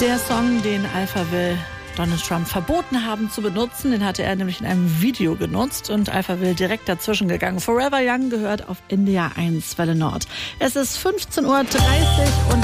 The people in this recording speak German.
Der Song, den Alphaville Donald Trump verboten haben zu benutzen, den hatte er nämlich in einem Video genutzt und Alphaville direkt dazwischen gegangen. Forever Young gehört auf NDR 1 Welle Nord. Es ist 15:30 Uhr und